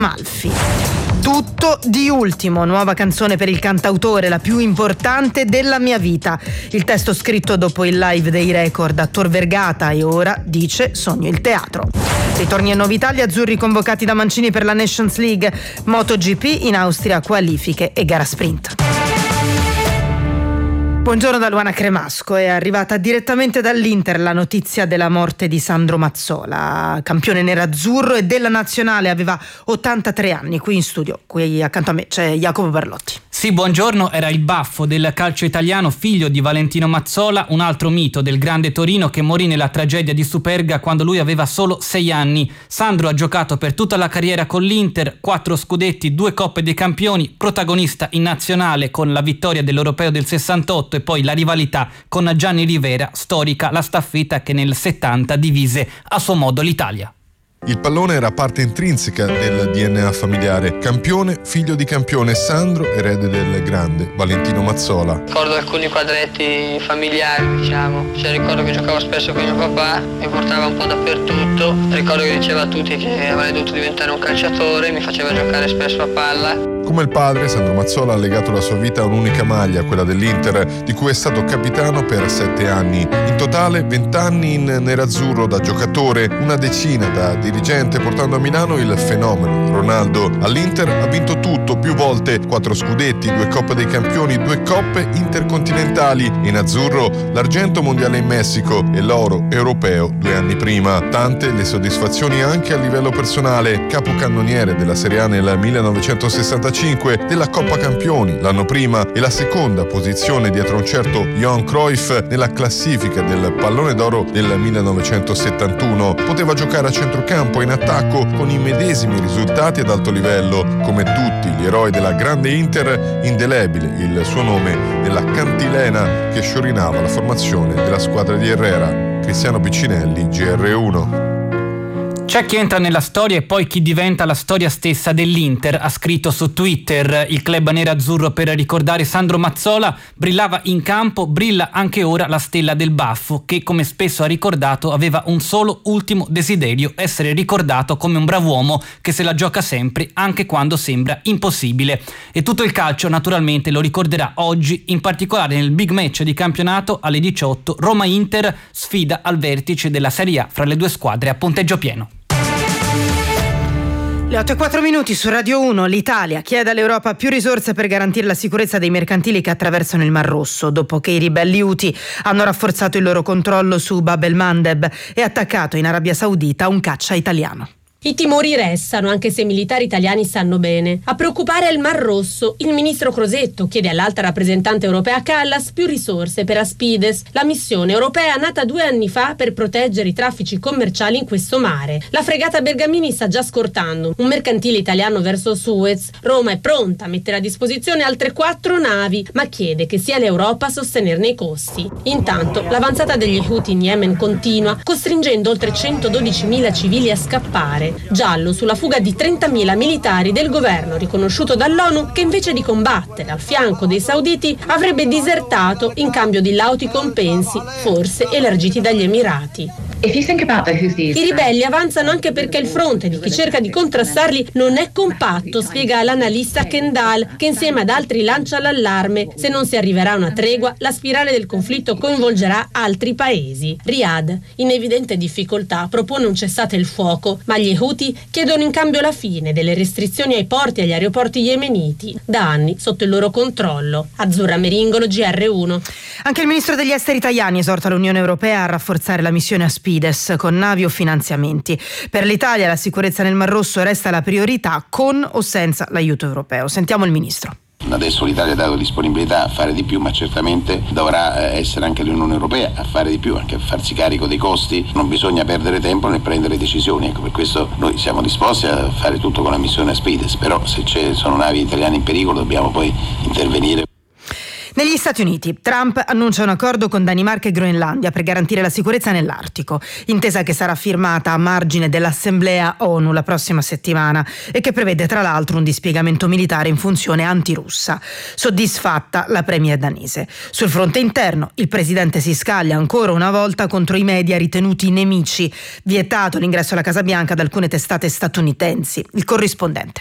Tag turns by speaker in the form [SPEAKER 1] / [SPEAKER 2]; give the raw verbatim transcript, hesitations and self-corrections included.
[SPEAKER 1] Malfi. Tutto di ultimo, nuova canzone per il cantautore, la più importante della mia vita. Il testo scritto dopo il live dei Record a Tor Vergata e ora dice sogno il teatro. Ritorni a Novità, gli azzurri convocati da Mancini per la Nations League, MotoGP in Austria, qualifiche e gara sprint. Buongiorno da Luana Cremasco. È arrivata direttamente dall'Inter la notizia della morte di Sandro Mazzola, campione nerazzurro e della nazionale, aveva ottantatré anni. Qui in studio, qui accanto a me c'è Jacopo Berlotti.
[SPEAKER 2] Sì, buongiorno, era il baffo del calcio italiano, figlio di Valentino Mazzola, un altro mito del grande Torino che morì nella tragedia di Superga quando lui aveva solo sei anni. Sandro ha giocato per tutta la carriera con l'Inter, quattro scudetti, due coppe dei campioni, protagonista in nazionale con la vittoria dell'Europeo del sessantotto e poi la rivalità con Gianni Rivera, storica la staffetta che nel settanta divise a suo modo l'Italia.
[SPEAKER 3] Il pallone era parte intrinseca del D N A familiare. Campione, figlio di campione, Sandro, erede del grande Valentino Mazzola.
[SPEAKER 4] Ricordo alcuni quadretti familiari, diciamo. Cioè, ricordo che giocavo spesso con mio papà, mi portava un po' dappertutto. Ricordo che diceva a tutti che avrei dovuto diventare un calciatore, mi faceva giocare spesso a palla.
[SPEAKER 3] Come il padre, Sandro Mazzola ha legato la sua vita a un'unica maglia, quella dell'Inter, di cui è stato capitano per sette anni. In totale vent'anni in nerazzurro da giocatore, una decina da dirigente, portando a Milano il fenomeno Ronaldo. All'Inter ha vinto tutto, più volte, quattro scudetti, due coppe dei campioni, due coppe intercontinentali. In azzurro l'argento mondiale in Messico e l'oro europeo due anni prima. Tante le soddisfazioni anche a livello personale, capocannoniere della Serie A nel millenovecentosessantacinque, della Coppa Campioni l'anno prima e la seconda posizione dietro un certo Johan Cruyff nella classifica del Pallone d'Oro del millenovecentosettantuno. Poteva giocare a centrocampo e in attacco con i medesimi risultati ad alto livello. Come tutti gli eroi della grande Inter, indelebile il suo nome nella cantilena che sciorinava la formazione della squadra di Herrera. Cristiano Piccinelli, G R uno.
[SPEAKER 2] C'è chi entra nella storia e poi chi diventa la storia stessa dell'Inter, ha scritto su Twitter. Il club nerazzurro, per ricordare Sandro Mazzola, brillava in campo, brilla anche ora la stella del baffo, che come spesso ha ricordato aveva un solo ultimo desiderio: essere ricordato come un brav'uomo che se la gioca sempre anche quando sembra impossibile. E tutto il calcio naturalmente lo ricorderà oggi, in particolare nel big match di campionato alle diciotto, Roma-Inter, sfida al vertice della Serie A fra le due squadre a punteggio pieno.
[SPEAKER 1] Le otto e quattro minuti su Radio uno. L'Italia chiede all'Europa più risorse per garantire la sicurezza dei mercantili che attraversano il Mar Rosso, dopo che i ribelli Houthi hanno rafforzato il loro controllo su Bab el-Mandeb e attaccato in Arabia Saudita un caccia italiano.
[SPEAKER 5] I timori restano, anche se i militari italiani sanno bene. A preoccupare è il Mar Rosso. Il ministro Crosetto chiede all'alta rappresentante europea Callas più risorse per Aspides, la missione europea nata due anni fa per proteggere i traffici commerciali in questo mare. La fregata Bergamini sta già scortando un mercantile italiano verso Suez. Roma è pronta a mettere a disposizione altre quattro navi, ma chiede che sia l'Europa a sostenerne i costi. Intanto l'avanzata degli Houthi in Yemen continua, costringendo oltre centododicimila civili a scappare. Giallo sulla fuga di trentamila militari del governo riconosciuto dall'ONU, che invece di combattere al fianco dei sauditi avrebbe disertato in cambio di lauti compensi, forse elargiti dagli Emirati. I ribelli avanzano anche perché il fronte di chi cerca di contrastarli non è compatto, spiega l'analista Kendall, che insieme ad altri lancia l'allarme. Se non si arriverà a una tregua, la spirale del conflitto coinvolgerà altri paesi. Riyadh, in evidente difficoltà, propone un cessate il fuoco, ma gli Houthi chiedono in cambio la fine delle restrizioni ai porti e agli aeroporti yemeniti, da anni sotto il loro controllo. Azzurra Meringolo, G R uno.
[SPEAKER 1] Anche il ministro degli esteri Tajani esorta l'Unione Europea a rafforzare la missione Aspides con navi o finanziamenti. Per l'Italia la sicurezza nel Mar Rosso resta la priorità, con o senza l'aiuto europeo. Sentiamo il ministro.
[SPEAKER 6] Adesso l'Italia ha dato disponibilità a fare di più, ma certamente dovrà essere anche l'Unione Europea a fare di più, anche a farsi carico dei costi. Non bisogna perdere tempo nel prendere decisioni, ecco, per questo noi siamo disposti a fare tutto con la missione Aspides, però se ci sono navi italiane in pericolo dobbiamo poi intervenire.
[SPEAKER 1] Negli Stati Uniti, Trump annuncia un accordo con Danimarca e Groenlandia per garantire la sicurezza nell'Artico, intesa che sarà firmata a margine dell'Assemblea ONU la prossima settimana e che prevede tra l'altro un dispiegamento militare in funzione antirussa. Soddisfatta la premier danese. Sul fronte interno, il presidente si scaglia ancora una volta contro i media ritenuti nemici, vietato l'ingresso alla Casa Bianca da alcune testate statunitensi. Il corrispondente.